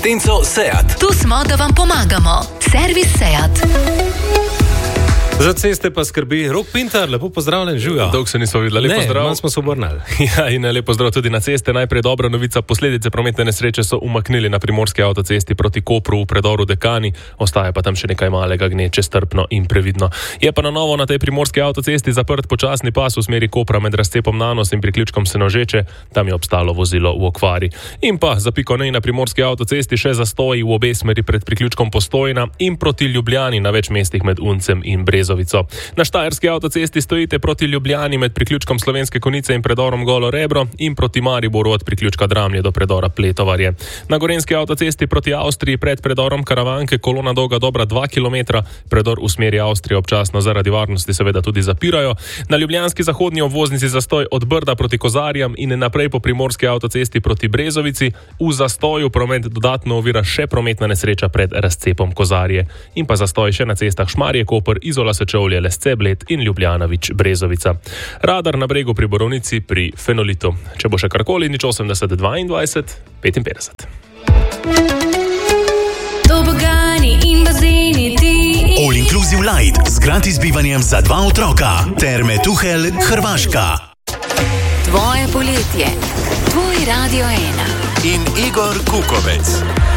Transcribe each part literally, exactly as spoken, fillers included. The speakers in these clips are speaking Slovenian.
Tenco Seat. Tu smo, da vam pomagamo. Servis Seat. Za ceste pa skrbi Rok Pintar, lepo pozdravljen, živjo. Dolgo se nismo videli, lepo ne, pozdrav. malo smo se obrnali. Ja, in lepo pozdrav tudi na ceste. Najprej dobra novica, posledice prometne nesreče so umaknili na primorski avtocesti proti Kopru v predoru Dekani, ostaja pa tam še nekaj malega gneče, strpno in previdno. Je pa na novo na tej primorski avtocesti zaprt počasni pas v smeri Kopra med razcepom Nanos in priključkom Senožeče, tam je obstalo vozilo v okvari. In pa za piko nej na primorski avtocesti še zastoji v obe smeri pred priključkom Postojna in proti Ljubljani na več mestih med Uncem in Brezo. Na štajerski avtocesti stojite proti Ljubljani med priključkom Slovenske Konjice in predorom Golo Rebro in proti Mariboru od priključka Dramlje do predora Pletovarje. Na gorenjski avtocesti proti Avstriji pred predorom Karavanke kolona dolga dobra dva kilometra, predor v smeri Avstrije občasno zaradi varnosti seveda tudi zapirajo. Na ljubljanski zahodni obvoznici zastoj od Brda proti Kozarjam in naprej po primorski avtocesti proti Brezovici. V zastoju promet dodatno ovira še prometna nesreča pred razcepom Kozarje. In pa zastoj še na cestah Šmarje, Koper, Izola, Sečovlje, Lesce, Bled in Ljubljanovič, Brezovica. Radar na bregu pri Borovnici pri Fenolitu. Če bo še karkoli, nič osemdeset dvaindvajset petinpetdeset. Tobogani in bazeni ti. All Inclusive Light z gratis bivanjem za dva otroka. Terme Tuhel, Hrvaška. Tvoje poletje. Tvoj Radio ena. In Igor Kukovec.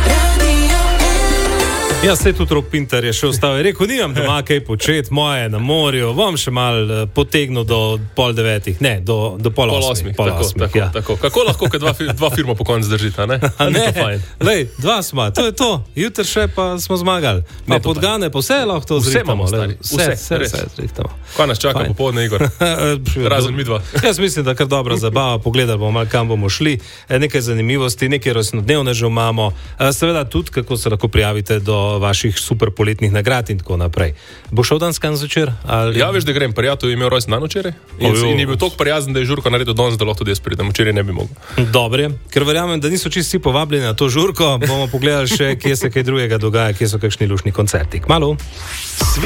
Ja, se tudi Rok Pintar je še ostal. Je rekel, nimam doma kaj početi, moje na morju, bom še mal potegnil do pol devetih, ne, do, do pol, pol osmih. osmih, Pol tako, osmih, tako, ja. tako. Kako lahko, kad dva, dva firma po koncu zdržita, ne? Ne, ne lej, dva smo, to je to. Jutri še pa smo zmagali. Pa podgane, pa vse lahko to vse zrihtamo. Vse imamo, Vse, vse, vse zrihtamo. Kaj nas čaka popoldne, Igor? Razen midva. Jaz mislim, da kar dobra zabava, pogledali bomo malo, kam bomo šli. Nekaj zanimivosti, nekaj rojstnodnevne že imamo. Seveda tudi, kako se lahko prijavite do vaših super poletnih nagrad in tako naprej. Bo šel danes kam zvečer? Ali... Ja, veš, da grem, prijatelj je imel rojsten dan včeraj in, in je bil toliko prijazen, da je žurko naredil danes, da lahko tudi jaz pridem, včeraj ne bi mogel. Dobre, ker verjamem, da niso čisto vsi povabljeni na to žurko, bomo pogledali še, kje se kaj drugega dogaja, kje so kakšni lušni koncerti. Kmalu.